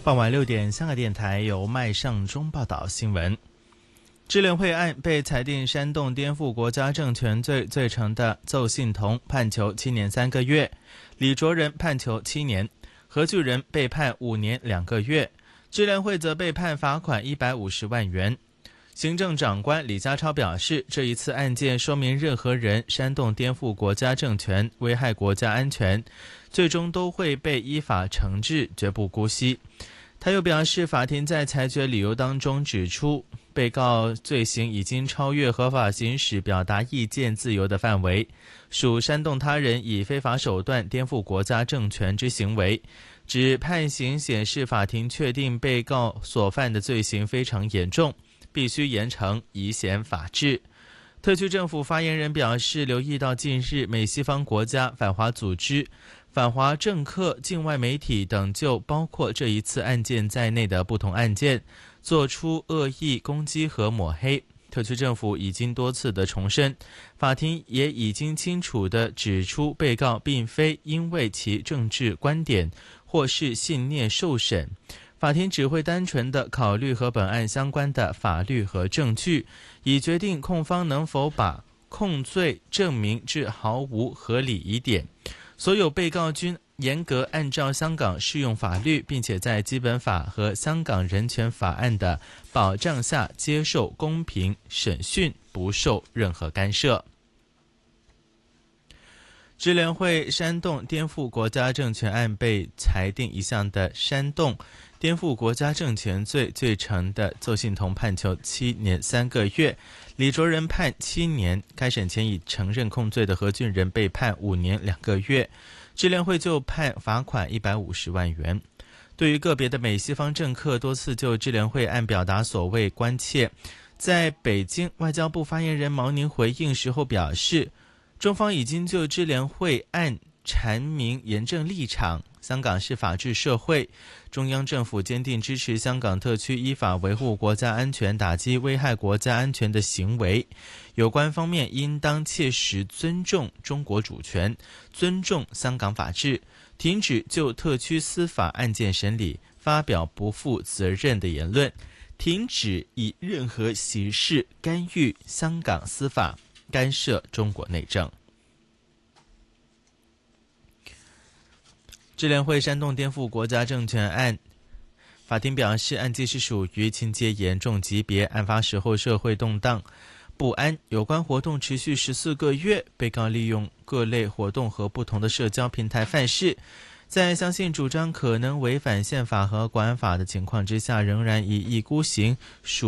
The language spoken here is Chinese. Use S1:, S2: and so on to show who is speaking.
S1: 傍晚6点，香港电台由麦尚中报道新闻。支联会案被裁定煽动颠覆国家政权罪罪成的邹信同判囚7年3个月，李卓人判囚7年，何巨仁被判5年2个月，支联会则被判罚款150万元。行政长官李家超表示，这一次案件说明任何人煽动颠覆国家政权、危害国家安全，最终都会被依法惩治，绝不姑息。他又表示，法庭在裁决理由当中指出，被告罪行已经超越合法行使表达意见自由的范围，属煽动他人以非法手段颠覆国家政权之行为。指判刑显示，法庭确定被告所犯的罪行非常严重，必须严惩，以显法治。特区政府发言人表示，留意到近日美西方国家、反华组织、反华政客、境外媒体等就包括这一次案件在内的不同案件做出恶意攻击和抹黑。特区政府已经多次的重申，法庭也已经清楚地指出，被告并非因为其政治观点或是信念受审，法庭只会单纯地考虑和本案相关的法律和证据，以决定控方能否把控罪证明至毫无合理疑点。所有被告均严格按照香港适用法律，并且在基本法和香港人权法案的保障下接受公平审讯，不受任何干涉。支联会煽动颠覆国家政权案被裁定一项的煽动颠覆国家政权罪罪成的邹信同判囚7年3个月，李卓人判7年。开审前已承认控罪的何俊仁被判5年2个月，支联会就判罚款150万元。对于个别的美西方政客多次就支联会案表达所谓关切，在北京外交部发言人毛宁回应时候表示，中方已经就支联会案阐明严正立场，香港是法治社会，中央政府坚定支持香港特区依法维护国家安全，打击危害国家安全的行为，有关方面应当切实尊重中国主权，尊重香港法治，停止就特区司法案件审理发表不负责任的言论，停止以任何形式干预香港司法，干涉中国内政。支联会煽动颠覆国家政权案，法庭表示，案件是属于情节严重级别，案发时候社会动荡不安，有关活动持续14个月，被告利用各类活动和不同的社交平台犯事，在相信主张可能违反宪法和国安法的情况之下，仍然一意孤行，属